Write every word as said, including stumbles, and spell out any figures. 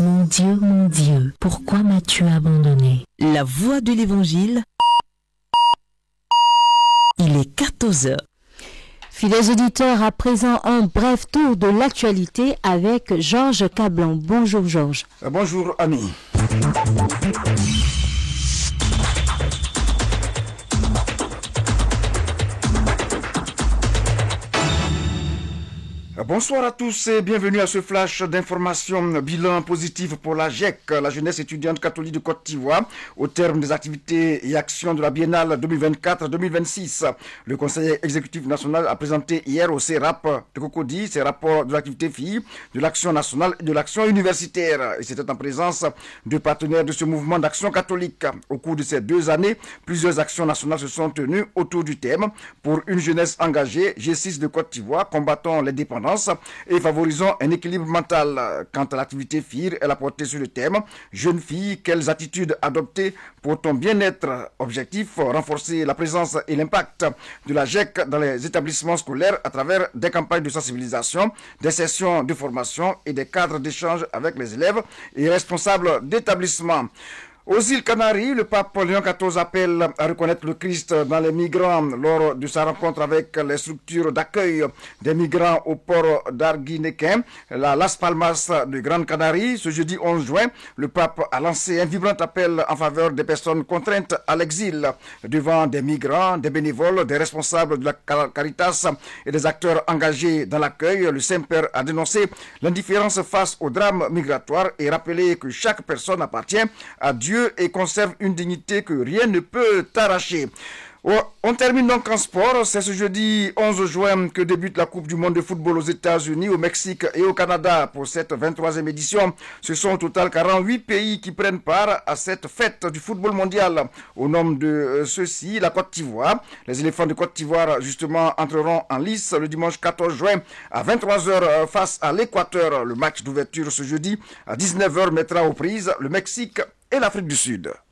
Mon Dieu, mon Dieu, pourquoi m'as-tu abandonné? La voix de l'Évangile. Il est quatorze heures. Fidèles auditeurs, à présent, un bref tour de l'actualité avec Georges Cablan. Bonjour Georges. Bonjour Ami. Bonsoir à tous et bienvenue à ce flash d'information. Bilan positif pour la G E C, la jeunesse étudiante catholique de Côte d'Ivoire, au terme des activités et actions de la Biennale deux mille vingt-quatre deux mille vingt-six. Le Conseil exécutif national a présenté hier au C E R A P de Cocody ses rapports de l'activité filles, de l'action nationale et de l'action universitaire. Et c'était en présence de partenaires de ce mouvement d'action catholique. Au cours de ces deux années, plusieurs actions nationales se sont tenues autour du thème pour une jeunesse engagée, G six de Côte d'Ivoire, combattant les dépendances et favorisons un équilibre mental. Quant à l'activité F I R, elle a porté sur le thème « Jeune fille, quelles attitudes adopter pour ton bien-être ?» Objectif, renforcer la présence et l'impact de la G E C dans les établissements scolaires à travers des campagnes de sensibilisation, des sessions de formation et des cadres d'échange avec les élèves et responsables d'établissements. Aux îles Canaries, le pape Léon quatorze appelle à reconnaître le Christ dans les migrants lors de sa rencontre avec les structures d'accueil des migrants au port d'Arguinequin, la Las Palmas de Grande Canarie. Ce jeudi onze juin, le pape a lancé un vibrant appel en faveur des personnes contraintes à l'exil. Devant des migrants, des bénévoles, des responsables de la Caritas et des acteurs engagés dans l'accueil, le Saint-Père a dénoncé l'indifférence face au drame migratoire et rappelé que chaque personne appartient à Dieu et conserve une dignité que rien ne peut arracher. Oh, on termine donc en sport. C'est ce jeudi onze juin que débute la Coupe du monde de football aux États-Unis, au Mexique et au Canada pour cette vingt-troisième édition. Ce sont au total quarante-huit pays qui prennent part à cette fête du football mondial. Au nom de euh, ceux-ci, la Côte d'Ivoire. Les éléphants de Côte d'Ivoire, justement, entreront en lice le dimanche quatorze juin à vingt-trois heures face à l'Équateur. Le match d'ouverture ce jeudi à dix-neuf heures mettra aux prises le Mexique et l'Afrique du Sud.